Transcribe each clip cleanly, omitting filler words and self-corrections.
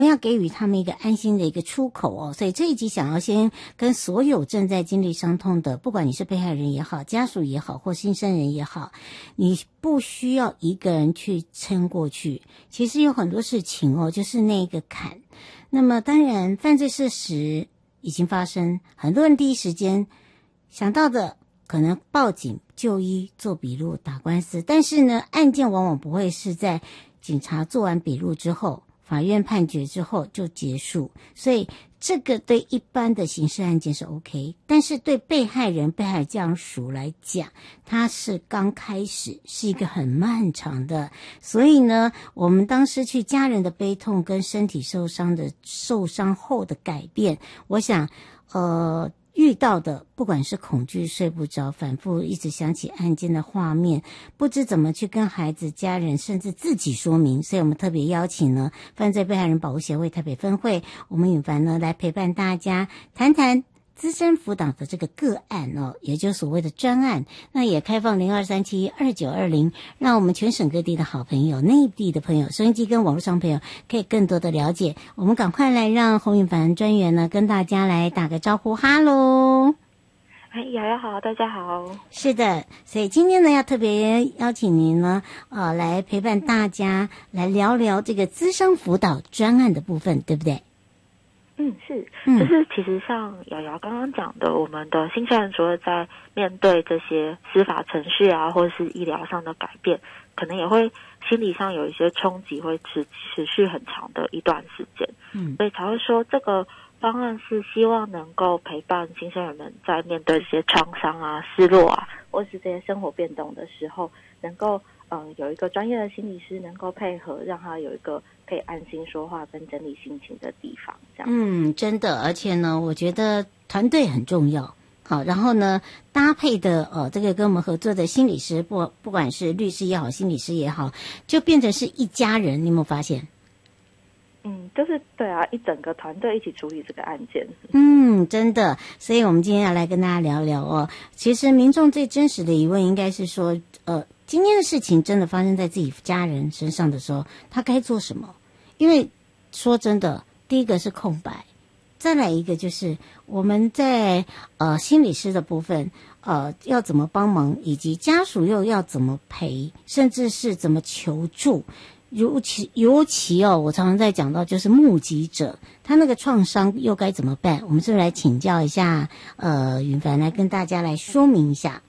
要给予他们一个安心的一个出口哦。所以这一集想要先跟所有正在经历伤痛的，不管你是被害人也好，家属也好，或新生人也好，你不需要一个人去撑过去。其实有很多事情哦，就是那个坎。那么当然犯罪事实已经发生，很多人第一时间想到的可能报警、就医、做笔录、打官司，但是呢，案件往往不会是在警察做完笔录之后，法院判决之后就结束，所以这个对一般的刑事案件是 OK， 但是对被害人、被害家属来讲，他是刚开始，是一个很漫长的。所以呢，我们当失去家人的悲痛跟身体受伤后的改变，我想遇到的不管是恐惧、睡不着、反复一直想起案件的画面，不知怎么去跟孩子、家人甚至自己说明，所以我们特别邀请呢犯罪被害人保护协会台北分会，我们允凡呢来陪伴大家谈谈资深辅导的这个个案哦，也就是所谓的专案。那也开放02372920，让我们全省各地的好朋友、内地的朋友、收音机跟网络上朋友可以更多的了解。我们赶快来让洪允凡专员呢跟大家来打个招呼，哈喽。 瑶瑶好，大家好。 是的，所以今天呢要特别邀请您呢来陪伴大家来聊聊这个资深辅导专案的部分，对不对？ 是，就是其实像瑶瑶刚刚讲的，我们的新生人除了在面对这些司法程序啊，或者是医疗上的改变，可能也会心理上有一些冲击，会持续很长的一段时间。所以才会说这个方案是希望能够陪伴新生人们在面对这些创伤啊、失落啊，或是这些生活变动的时候，能够有一个专业的心理师能够配合，让他有一个可以安心说话跟整理心情的地方，这样。 真的，而且呢，我觉得团队很重要。好，然后呢，搭配的这个跟我们合作的心理师，不管是律师也好，心理师也好，就变成是一家人。你有没有发现？ 就是对啊，一整个团队一起处理这个案件。 真的，所以我们今天要来跟大家聊聊哦。其实民众最真实的疑问应该是说，今天的事情真的发生在自己家人身上的时候，他该做什么？因为说真的，第一个是空白，再来一个就是我们在心理师的部分，要怎么帮忙，以及家属又要怎么陪，甚至是怎么求助。尤其我常常在讲到就是目击者，他那个创伤又该怎么办？我们是不是来请教一下允凡来跟大家来说明一下？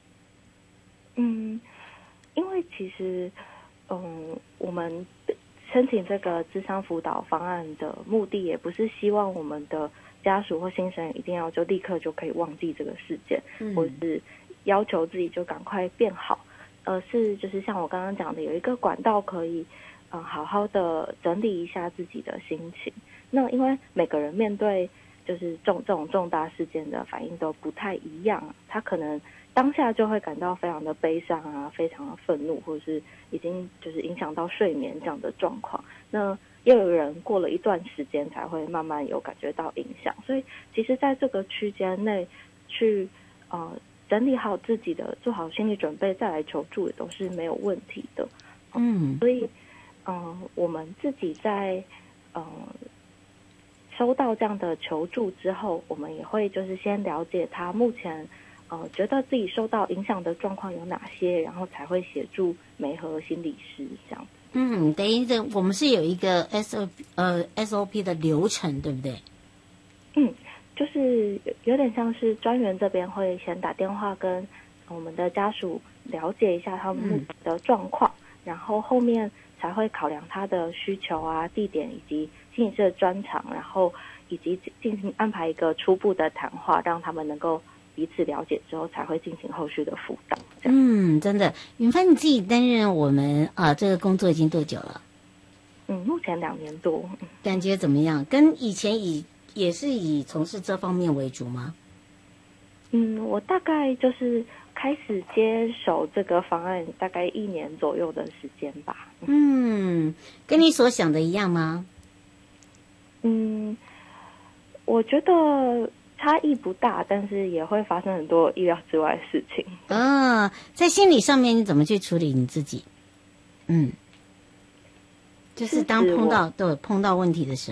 因为其实我们申请这个諮商辅导方案的目的，也不是希望我们的家属或新生人一定要就立刻就可以忘记这个事件，或是要求自己就赶快变好。是就是像我刚刚讲的，有一个管道可以好好的整理一下自己的心情。那因为每个人面对就是这种重大事件的反应都不太一样，他可能当下就会感到非常的悲伤啊，非常的愤怒，或者是已经就是影响到睡眠这样的状况。那又有人过了一段时间才会慢慢有感觉到影响，所以其实在这个区间内去整理好自己的，做好心理准备再来求助也都是没有问题的。所以我们自己在收到这样的求助之后，我们也会就是先了解他目前觉得自己受到影响的状况有哪些，然后才会协助媒合心理师这样子。 等于我们是有一个 SOP 的流程，对不对？ 就是有点像是专员这边会先打电话跟我们的家属了解一下他们目前的状况，然后后面才会考量他的需求啊、地点以及心理师的专长，然后以及进行安排一个初步的谈话，让他们能够彼此了解之后，才会进行后续的辅导。 真的，允凡你自己担任我们这个工作已经多久了？ 目前2年多。 感觉怎么样？跟以前也是以从事这方面为主吗？ 我大概就是开始接手这个方案大概1年左右的时间吧。 跟你所想的一样吗？ 我觉得差异不大，但是也会发生很多意料之外的事情。 在心理上面你怎么去处理你自己？ 就是当碰到问题的时候。